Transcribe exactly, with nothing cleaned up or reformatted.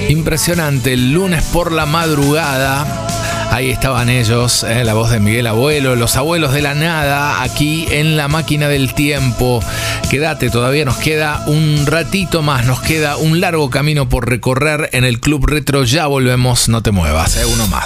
Impresionante, el lunes por la madrugada. Ahí estaban ellos, eh, la voz de Miguel Abuelo, los abuelos de la nada, aquí en la máquina del tiempo. Quédate, todavía nos queda un ratito más, nos queda un largo camino por recorrer en el Club Retro. Ya volvemos, no te muevas, eh, uno más.